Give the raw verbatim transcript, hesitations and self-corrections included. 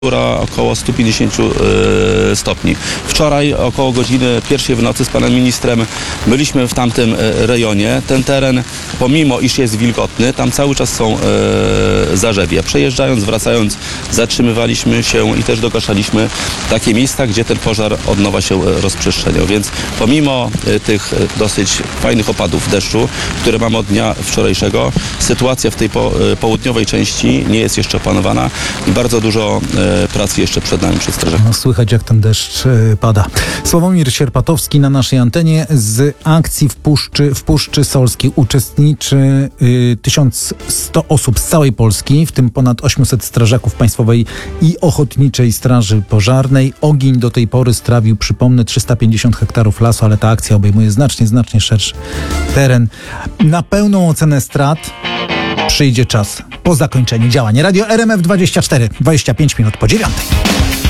Około sto pięćdziesiąt e, stopni. Wczoraj około godziny pierwszej w nocy z panem ministrem byliśmy w tamtym e, rejonie. Ten teren, pomimo iż jest wilgotny, tam cały czas są e, zarzewia. Przejeżdżając, wracając, zatrzymywaliśmy się i też dogaszaliśmy takie miejsca, gdzie ten pożar od nowa się e, rozprzestrzeniał. Więc pomimo e, tych e, dosyć fajnych opadów deszczu, które mamy od dnia wczorajszego, sytuacja w tej po, e, południowej części nie jest jeszcze opanowana i bardzo dużo e, pracy jeszcze przed nami, przed strażakiem. No, słychać, jak ten deszcz y, pada. Sławomir Sierpatowski na naszej antenie. Z akcji w Puszczy, w Puszczy Solskiej uczestniczy y, tysiąc sto osób z całej Polski, w tym ponad osiemset strażaków Państwowej i Ochotniczej Straży Pożarnej. Ogień do tej pory strawił, przypomnę, trzysta pięćdziesiąt hektarów lasu, ale ta akcja obejmuje znacznie, znacznie szerszy teren. Na pełną ocenę strat przyjdzie czas po zakończeniu działań. Radio R M F dwadzieścia cztery, dwadzieścia pięć minut po dziewiątej.